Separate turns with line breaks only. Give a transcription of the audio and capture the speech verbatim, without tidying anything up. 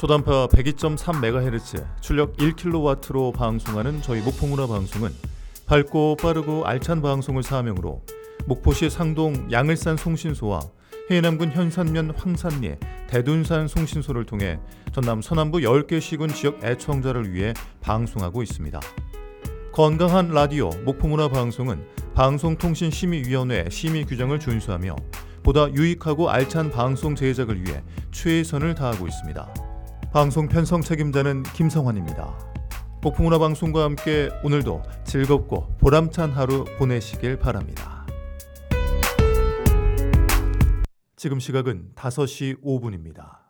초단파 백이 점 삼 메가헤르츠, 출력 일 킬로와트로 방송하는 저희 목포문화방송은 밝고 빠르고 알찬 방송을 사명으로 목포시 상동 양을산 송신소와 해남군 현산면 황산리 대둔산 송신소를 통해 전남 서남부 열 개 시군 지역 애청자를 위해 방송하고 있습니다. 건강한 라디오 목포문화방송은 방송통신심의위원회 심의 규정을 준수하며 보다 유익하고 알찬 방송 제작을 위해 최선을 다하고 있습니다. 방송 편성 책임자는 김성환입니다. 목포문화방송과 함께 오늘도 즐겁고 보람찬 하루 보내시길 바랍니다. 지금 시각은 다섯 시 오 분입니다.